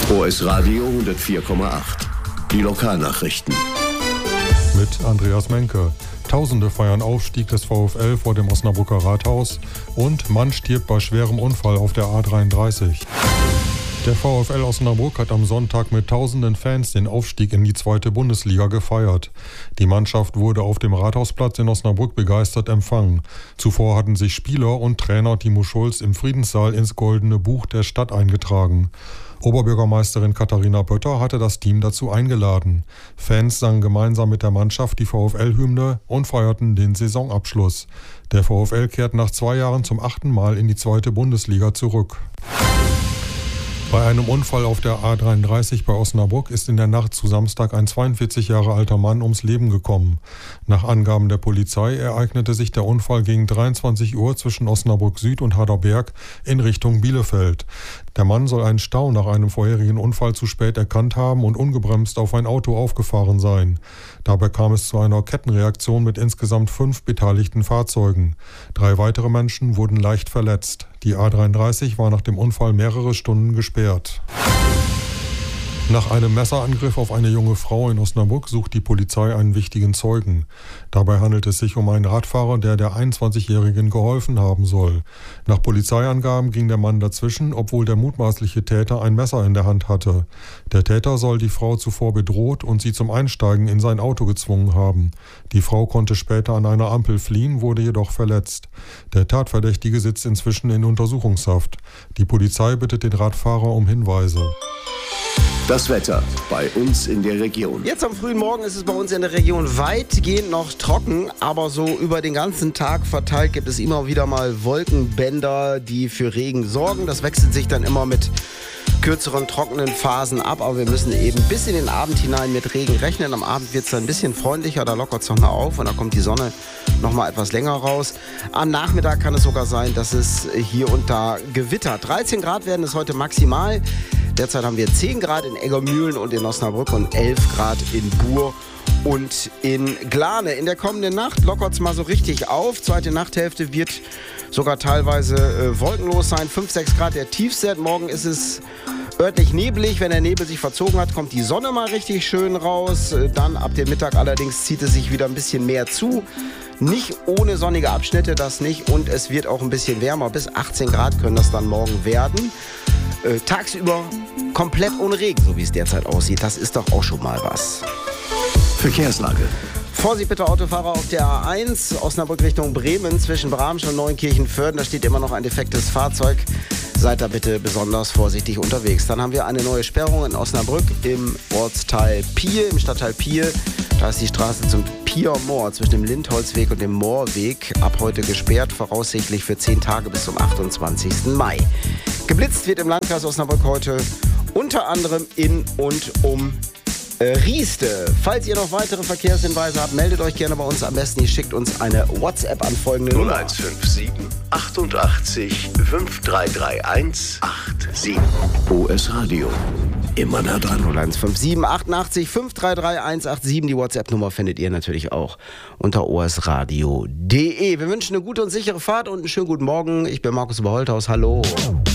OS Radio 104,8. Die Lokalnachrichten. Mit Andreas Menke. Tausende feiern Aufstieg des VfL vor dem Osnabrücker Rathaus und Mann stirbt bei schwerem Unfall auf der A33. Der VfL Osnabrück hat am Sonntag mit tausenden Fans den Aufstieg in die 2. Bundesliga gefeiert. Die Mannschaft wurde auf dem Rathausplatz in Osnabrück begeistert empfangen. Zuvor hatten sich Spieler und Trainer Timo Schulz im Friedenssaal ins Goldene Buch der Stadt eingetragen. Oberbürgermeisterin Katharina Bötter hatte das Team dazu eingeladen. Fans sangen gemeinsam mit der Mannschaft die VfL-Hymne und feierten den Saisonabschluss. Der VfL kehrt nach 2 Jahren zum 8. Mal in die 2. Bundesliga zurück. Bei einem Unfall auf der A33 bei Osnabrück ist in der Nacht zu Samstag ein 42 Jahre alter Mann ums Leben gekommen. Nach Angaben der Polizei ereignete sich der Unfall gegen 23 Uhr zwischen Osnabrück Süd und Harderberg in Richtung Bielefeld. Der Mann soll einen Stau nach einem vorherigen Unfall zu spät erkannt haben und ungebremst auf ein Auto aufgefahren sein. Dabei kam es zu einer Kettenreaktion mit insgesamt 5 beteiligten Fahrzeugen. 3 weitere Menschen wurden leicht verletzt. Die A33 war nach dem Unfall mehrere Stunden gesperrt. Nach einem Messerangriff auf eine junge Frau in Osnabrück sucht die Polizei einen wichtigen Zeugen. Dabei handelt es sich um einen Radfahrer, der 21-Jährigen geholfen haben soll. Nach Polizeiangaben ging der Mann dazwischen, obwohl der mutmaßliche Täter ein Messer in der Hand hatte. Der Täter soll die Frau zuvor bedroht und sie zum Einsteigen in sein Auto gezwungen haben. Die Frau konnte später an einer Ampel fliehen, wurde jedoch verletzt. Der Tatverdächtige sitzt inzwischen in Untersuchungshaft. Die Polizei bittet den Radfahrer um Hinweise. Das Wetter bei uns in der Region. Jetzt am frühen Morgen ist es bei uns in der Region weitgehend noch trocken, aber so über den ganzen Tag verteilt gibt es immer wieder mal Wolkenbänder, die für Regen sorgen. Das wechselt sich dann immer mit kürzeren, trockenen Phasen ab, aber wir müssen eben bis in den Abend hinein mit Regen rechnen. Am Abend wird es dann ein bisschen freundlicher, da lockert es nochmal auf und da kommt die Sonne nochmal etwas länger raus. Am Nachmittag kann es sogar sein, dass es hier und da gewittert. 13 Grad werden es heute maximal. Derzeit haben wir 10 Grad in Eggermühlen und in Osnabrück und 11 Grad in Buhr und in Glane. In der kommenden Nacht lockert es mal so richtig auf. Zweite Nachthälfte wird sogar teilweise wolkenlos sein. 5, 6 Grad der Tiefstwert. Morgen ist es örtlich neblig. Wenn der Nebel sich verzogen hat, kommt die Sonne mal richtig schön raus. Dann ab dem Mittag allerdings zieht es sich wieder ein bisschen mehr zu. Nicht ohne sonnige Abschnitte, das nicht. Und es wird auch ein bisschen wärmer. Bis 18 Grad können das dann morgen werden. Tagsüber komplett ohne Regen, so wie es derzeit aussieht. Das ist doch auch schon mal was. Verkehrslage. Vorsicht bitte Autofahrer auf der A1, Osnabrück Richtung Bremen, zwischen Bramsch und Neunkirchen-Föhrden. Da steht immer noch ein defektes Fahrzeug. Seid da bitte besonders vorsichtig unterwegs. Dann haben wir eine neue Sperrung in Osnabrück im Ortsteil Piel, im Stadtteil Piel. Da ist die Straße zum Piermoor zwischen dem Lindholzweg und dem Moorweg ab heute gesperrt, voraussichtlich für 10 Tage bis zum 28. Mai. Geblitzt wird im Landkreis Osnabrück heute unter anderem in und um Rieste. Falls ihr noch weitere Verkehrshinweise habt, meldet euch gerne bei uns. Am besten ihr schickt uns eine WhatsApp an folgende Nummer. 0157 88 5331 87. OS Radio. Immer nah dran. 0157 88 5331 187. Die WhatsApp-Nummer findet ihr natürlich auch unter osradio.de. Wir wünschen eine gute und sichere Fahrt und einen schönen guten Morgen. Ich bin Markus Überholthaus. Hallo.